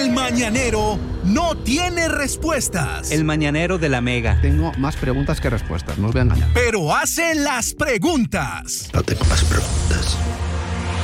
El mañanero no tiene respuestas. El mañanero de la Mega. Tengo más preguntas que respuestas, no os voy a engañar. Pero hace las preguntas. No tengo más preguntas.